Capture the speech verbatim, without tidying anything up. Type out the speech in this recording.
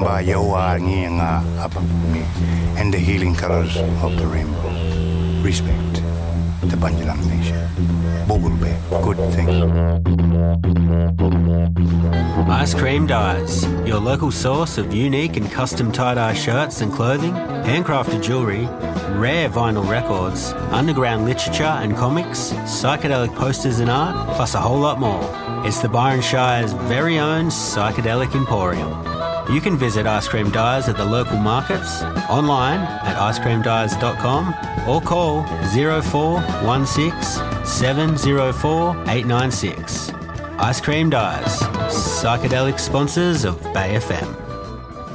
Amba Yawa Ngianga Apapumi and the healing colors of the rainbow. Respect the Banjalang Nation. Bogulbe, good thing. Ice Cream Dyes, your local source of unique and custom tie-dye shirts and clothing, handcrafted jewellery, rare vinyl records, underground literature and comics, psychedelic posters and art, plus a whole lot more. It's the Byron Shire's very own Psychedelic Emporium. You can visit Ice Cream Dyes at the local markets, online at ice cream dyes dot com or call zero four one six seven zero four eight nine six. Ice Cream Dyes, psychedelic sponsors of Bay F M.